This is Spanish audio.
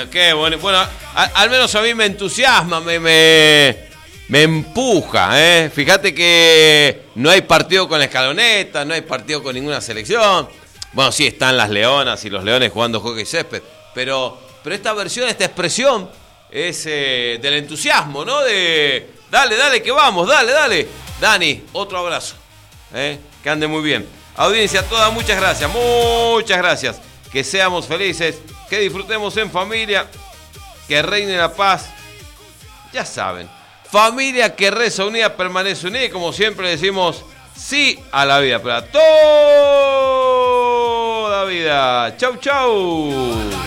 qué bueno. Bueno, al menos a mí me entusiasma, me empuja, ¿eh? Fíjate que no hay partido con la Escaloneta, no hay partido con ninguna selección. Bueno, sí están las Leonas y los Leones jugando hockey césped, pero esta versión, esta expresión es del entusiasmo, ¿no? De dale, que vamos, dale. Dani, otro abrazo, que ande muy bien. Audiencia toda, muchas gracias. Que seamos felices, que disfrutemos en familia, que reine la paz. Ya saben, familia que reza unida permanece unida y como siempre decimos, sí a la vida, pero a toda vida. Chau.